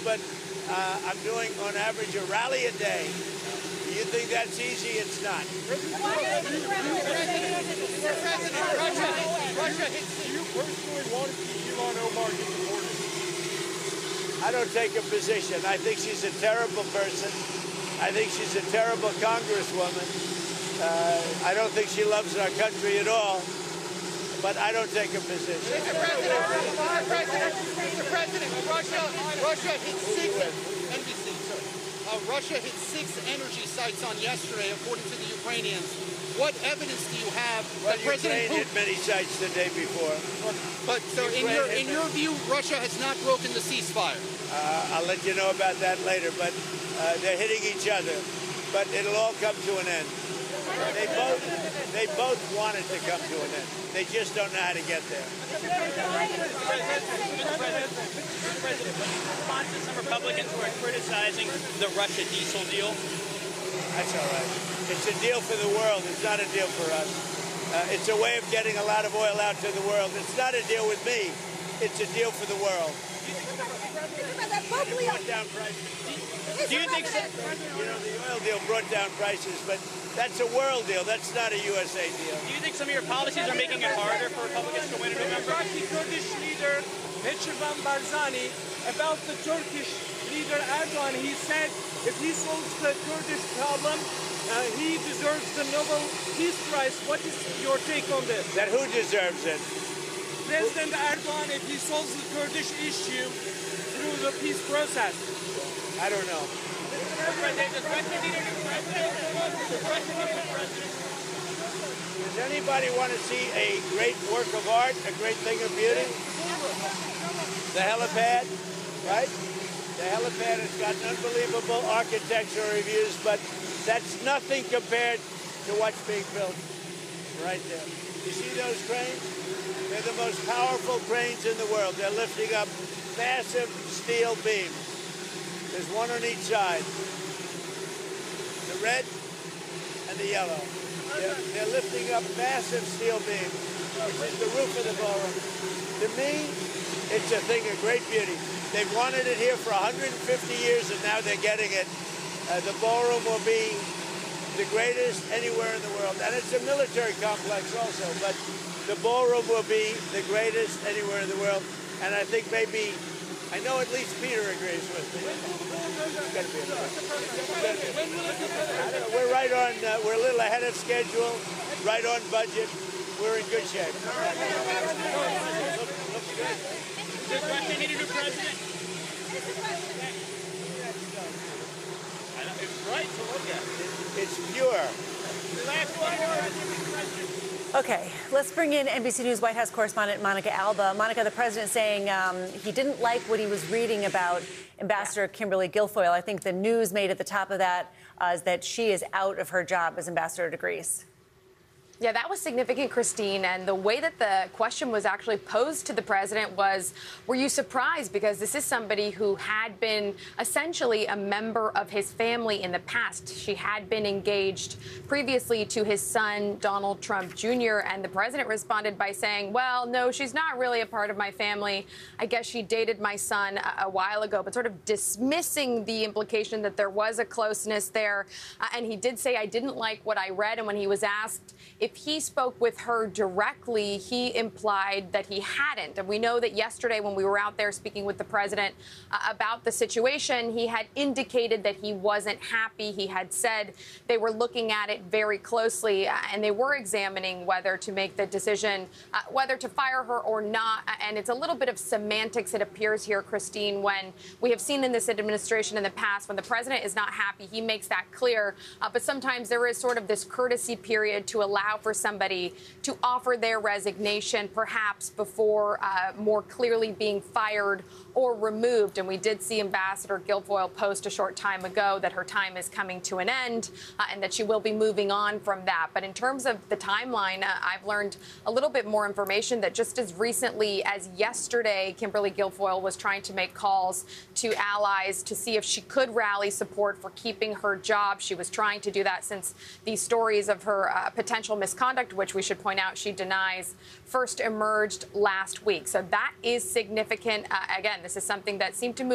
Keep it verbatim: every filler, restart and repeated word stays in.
but uh, I'm doing, on average, a rally a day. You think that's easy? It's not. President, Russia, Russia hits. Do you personally want to see Ilhan Omar get deported? I don't take a position. I think she's a terrible person. I think she's a terrible congresswoman. Uh, I don't think she loves our country at all. But I don't take a position. Mister President, Mister President, Mister President, Russia, Russia hit six. N B C, sir. Uh, Russia hit six energy sites on yesterday, according to the Ukrainians. What evidence do you have well, that President Ukraine hit many sites the day before. But so, in your in your view, Russia has not broken the ceasefire. Uh, I'll let you know about that later. But uh, they're hitting each other. But it'll all come to an end. They both they both want it to come to an end. They just don't know how to get there. Mister President, Mister President, Mister President, what is your response to some Republicans who are criticizing the Russia diesel deal? That's all right. It's a deal for the world. It's not a deal for us. Uh, it's a way of getting a lot of oil out to the world. It's not a deal with me. It's a deal for the world. It brought down prices. Do you think so? You know, the oil deal brought down prices, but that's a world deal. That's not a U S A deal. Do you think some of your policies are making it harder for Republicans to win in November? Iraqi Kurdish leader Necirvan Barzani about the Turkish leader Erdogan. He said if he solves the Kurdish problem, uh, he deserves the Nobel Peace Prize. What is your take on this? That who deserves it? President Erdogan, if he solves the Kurdish issue through the peace process. I don't know. Does anybody want to see a great work of art, a great thing of beauty? The helipad, right? The helipad has got unbelievable architectural reviews, but that's nothing compared to what's being built right there. You see those cranes? They're the most powerful cranes in the world. They're lifting up massive steel beams. There's one on each side. The red and the yellow. They're, they're lifting up massive steel beams. This is the roof of the ballroom. To me, it's a thing of great beauty. They've wanted it here for one hundred fifty years, and now they're getting it. Uh, the ballroom will be the greatest anywhere in the world. And it's a military complex also, but the ballroom will be the greatest anywhere in the world. And I think maybe, I know at least Peter agrees with me. We're right on, uh, we're a little ahead of schedule, right on budget. We're in good shape. Does Russia need a new president? It's right to look at. It's pure. Okay, let's bring in N B C News White House correspondent Monica Alba. Monica, the president saying um, he didn't like what he was reading about Ambassador Kimberly Guilfoyle. I think the news made at the top of that uh, is that she is out of her job as ambassador to Greece. Yeah, that was significant, Christine. And the way that the question was actually posed to the president was, were you surprised? Because this is somebody who had been essentially a member of his family in the past. She had been engaged previously to his son, Donald Trump Junior And the president responded by saying, well, no, she's not really a part of my family. I guess she dated my son a, a while ago, but sort of dismissing the implication that there was a closeness there. Uh, and he did say, I didn't like what I read. And when he was asked if he spoke with her directly, he implied that he hadn't. And we know that yesterday when we were out there speaking with the president uh, about the situation, he had indicated that he wasn't happy. He had said they were looking at it very closely, uh, and they were examining whether to make the decision, uh, whether to fire her or not. And it's a little bit of semantics, it appears here, Christine, when we have seen in this administration in the past, when the president is not happy, he makes that clear. Uh, but sometimes there is sort of this courtesy period to allow for somebody to offer their resignation, perhaps before uh, more clearly being fired or removed. And we did see Ambassador Guilfoyle post a short time ago that her time is coming to an end uh, and that she will be moving on from that. But in terms of the timeline, uh, I've learned a little bit more information that just as recently as yesterday, Kimberly Guilfoyle was trying to make calls to allies to see if she could rally support for keeping her job. She was trying to do that since these stories of her uh, potential misconduct, which we should point out she denies, first emerged last week. So that is significant. Uh, again, this is something that seemed to move